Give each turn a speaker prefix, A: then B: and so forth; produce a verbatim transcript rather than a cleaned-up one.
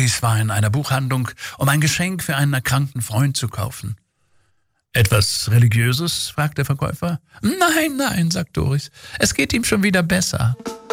A: Doris war in einer Buchhandlung, um ein Geschenk für einen erkrankten Freund zu kaufen. »Etwas Religiöses?« fragt der Verkäufer. »Nein, nein«, sagt Doris, »es geht ihm schon wieder besser.«